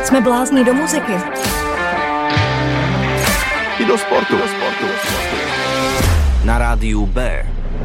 Jsme blázni do muziky. I do sportu. Na rádiu B.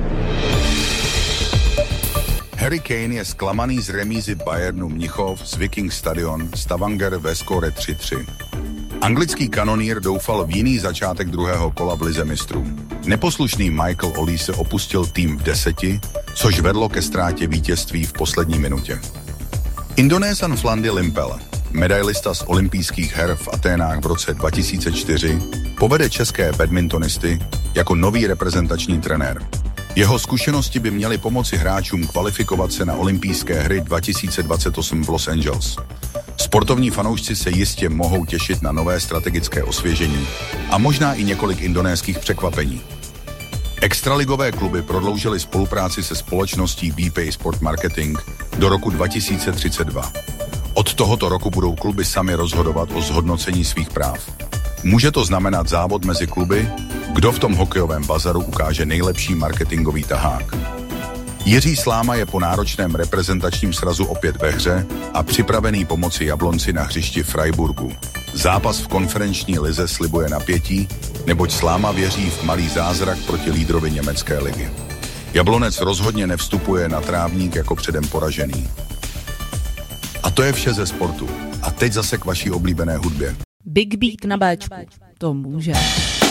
Harry Kane je zklamaný z remízy Bayernu Mnichov z Viking Stadion Stavanger ve skóre 3-3. Anglický kanonýr doufal v jiný začátek druhého kola v lize mistrů. Neposlušný Michael Olise opustil tým v 10, což vedlo ke ztrátě vítězství v poslední minutě. Indonésan Flandy Limpel, medailista z olympijských her v Aténách v roce 2004, povede české badmintonisty jako nový reprezentační trenér. Jeho zkušenosti by měly pomoci hráčům kvalifikovat se na olympijské hry 2028 v Los Angeles. Sportovní fanoušci se jistě mohou těšit na nové strategické osvěžení a možná i několik indonéských překvapení. Extraligové kluby prodloužily spolupráci se společností VPay Sport Marketing do roku 2032. Od tohoto roku budou kluby sami rozhodovat o zhodnocení svých práv. Může to znamenat závod mezi kluby, kdo v tom hokejovém bazaru ukáže nejlepší marketingový tahák. Jiří Sláma je po náročném reprezentačním srazu opět ve hře a připravený pomoci Jablonci na hřišti Freiburgu. Zápas v konferenční lize slibuje napětí, neboť Sláma věří v malý zázrak proti lídrovi německé ligy. Jablonec rozhodně nevstupuje na trávník jako předem poražený. A to je vše ze sportu. A teď zase k vaší oblíbené hudbě. Big Beat na Béčku. To může.